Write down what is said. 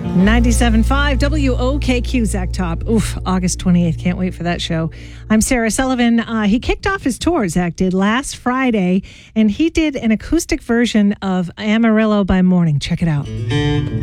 97.5 WOKQ, Zach Top. Oof, August 28th. Can't wait for that show. I'm Sarah Sullivan. He kicked off his tour, Zach did, last Friday, and he did an acoustic version of Amarillo by Morning. Check it out.